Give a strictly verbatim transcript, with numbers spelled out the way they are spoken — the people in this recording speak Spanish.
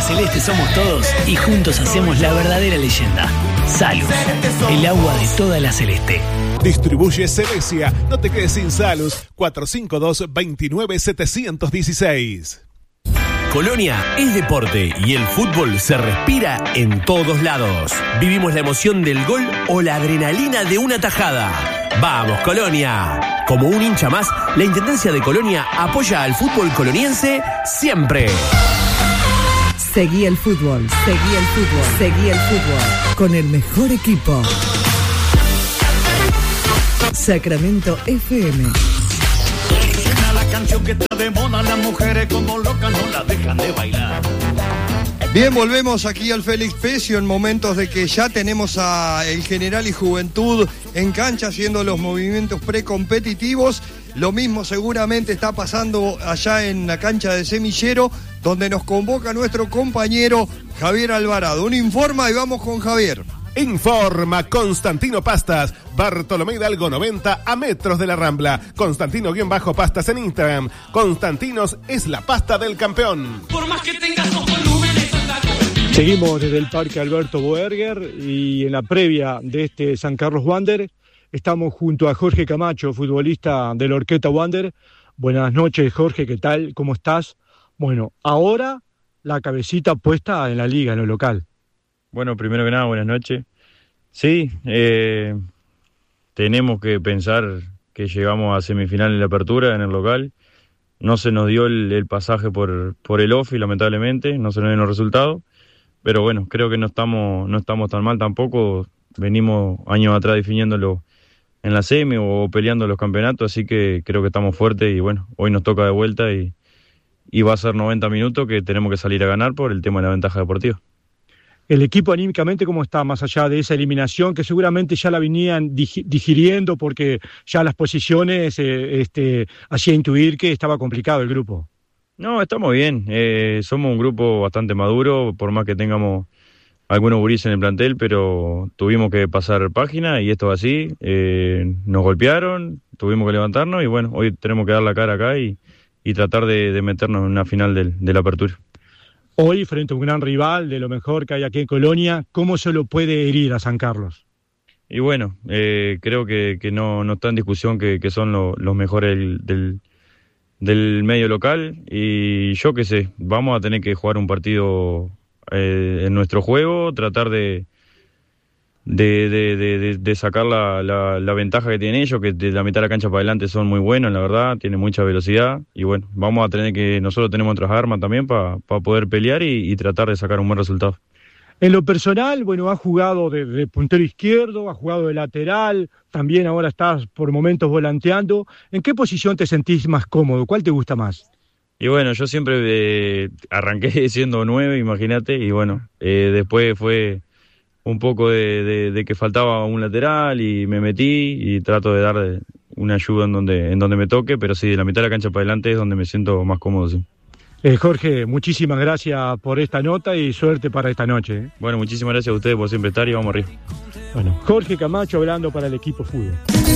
celeste somos todos y juntos hacemos la verdadera leyenda. Salus, el agua de toda la celeste. Distribuye Celesia. No te quedes sin Salus. cuatro cinco dos, dos nueve, siete uno seis. Colonia es deporte y el fútbol se respira en todos lados. Vivimos la emoción del gol o la adrenalina de una tajada. ¡Vamos, Colonia! Como un hincha más, la Intendencia de Colonia apoya al fútbol coloniense siempre. Seguí el fútbol, seguí el fútbol, seguí el fútbol con el mejor equipo. Sacramento F M. La canción que está de moda, las mujeres como locas no la dejan de bailar. Bien, volvemos aquí al Félix Pecio en momentos de que ya tenemos a el General y Juventud en cancha haciendo los movimientos precompetitivos. Lo mismo seguramente está pasando allá en la cancha de Semillero, donde nos convoca nuestro compañero Javier Alvarado. Un informa y vamos con Javier. Informa Constantino Pastas, Bartolomé Hidalgo noventa a metros de la Rambla. Constantino-Pastas en Instagram. Constantinos es la pasta del campeón. Por más que tengas dos volúmenes, seguimos desde el Parque Alberto Boerger y en la previa de este San Carlos Wander estamos junto a Jorge Camacho, futbolista del Orqueta Wander. Buenas noches, Jorge, ¿qué tal? ¿Cómo estás? Bueno, ahora la cabecita puesta en la liga, en lo local. Bueno, primero que nada, buenas noches. Sí, eh, tenemos que pensar que llegamos a semifinal en la apertura, en el local. No se nos dio el, el pasaje por, por el off y lamentablemente, no se nos dieron los resultados. Pero bueno, creo que no estamos, no estamos tan mal tampoco. Venimos años atrás definiéndolo en la semi o peleando los campeonatos, así que creo que estamos fuertes y bueno, hoy nos toca de vuelta y, y va a ser noventa minutos que tenemos que salir a ganar por el tema de la ventaja deportiva. El equipo anímicamente, ¿cómo está más allá de esa eliminación que seguramente ya la venían digiriendo porque ya las posiciones eh, este, hacía intuir que estaba complicado el grupo? No, estamos bien. Eh, somos un grupo bastante maduro, por más que tengamos algunos gurises en el plantel, pero tuvimos que pasar página y esto es así. Eh, nos golpearon, tuvimos que levantarnos y bueno, hoy tenemos que dar la cara acá y, y tratar de, de meternos en una final del, de la apertura. Hoy, frente a un gran rival de lo mejor que hay aquí en Colonia, ¿cómo se lo puede herir a San Carlos? Y bueno, eh, creo que, que no, no está en discusión que, que son lo, los mejores del, del, del medio local y yo qué sé, vamos a tener que jugar un partido eh, en nuestro juego, tratar de, de, de, de, de sacar la, la, la ventaja que tienen ellos, que de la mitad de la cancha para adelante son muy buenos, la verdad, tienen mucha velocidad y bueno, vamos a tener que, nosotros tenemos otras armas también para pa poder pelear y, y tratar de sacar un buen resultado. En lo personal, bueno, has jugado de, de puntero izquierdo, has jugado de lateral, también ahora estás por momentos volanteando. ¿En qué posición te sentís más cómodo? ¿Cuál te gusta más? Y bueno, yo siempre eh, arranqué siendo nueve, imagínate, y bueno, eh, después fue un poco de, de, de que faltaba un lateral y me metí y trato de dar una ayuda en donde, en donde me toque, pero sí, de la mitad de la cancha para adelante es donde me siento más cómodo, sí. Eh, Jorge, muchísimas gracias por esta nota y suerte para esta noche. ¿eh? Bueno, muchísimas gracias a ustedes por siempre estar y vamos arriba. Bueno, Jorge Camacho hablando para el equipo fútbol.